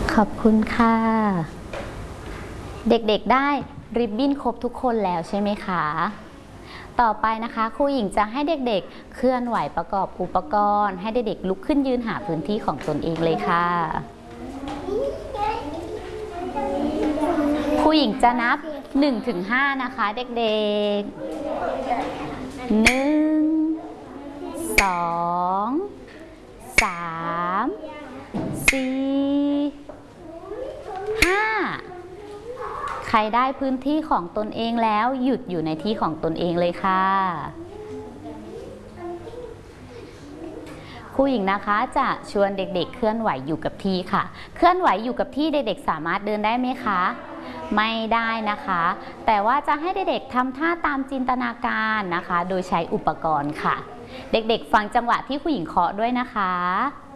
ขอบคุณค่ะเด็กๆได้ริบบิ้นครบทุกคนแล้วใช่ไหมคะต่อไปนะคะครูหญิงจะให้เด็กๆเคลื่อนไหวประกอบอุปกรณ์ให้เด็กๆลุกขึ้นยืนหาพื้นที่ของตนเองเลยค่ะครูหญิงจะนับ 1-5 นะคะเด็กๆ1 2 3 4 5ใครได้พื้นที่ของตนเองแล้วหยุดอยู่ในที่ของตนเองเลยค่ะครูหญิงนะคะจะชวนเด็กๆเคลื่อนไหวอยู่กับที่ค่ะเคลื่อนไหวอยู่กับที่เด็กๆสามารถเดินได้ไหมคะไม่ได้นะคะแต่ว่าจะให้เด็กๆทำท่าตามจินตนาการนะคะโดยใช้อุปกรณ์ค่ะเด็กๆฟังจังหวะที่ครูหญิงเคาะด้วยนะคะ